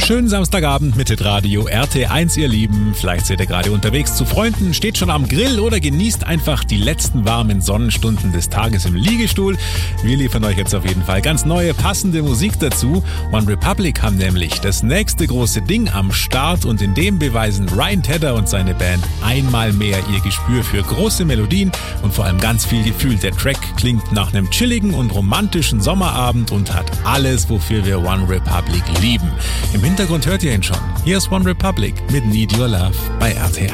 Schönen Samstagabend mit Hitradio RT1, ihr Lieben. Vielleicht seid ihr gerade unterwegs zu Freunden, steht schon am Grill oder genießt einfach die letzten warmen Sonnenstunden des Tages im Liegestuhl. Wir liefern euch jetzt auf jeden Fall ganz neue, passende Musik dazu. OneRepublic haben nämlich das nächste große Ding am Start und in dem beweisen Ryan Tedder und seine Band einmal mehr ihr Gespür für große Melodien und vor allem ganz viel Gefühl. Der Track klingt nach einem chilligen und romantischen Sommerabend und hat alles, wofür wir OneRepublic lieben. Im Hintergrund hört ihr ihn schon. Hier ist OneRepublic mit Need Your Love bei RT1.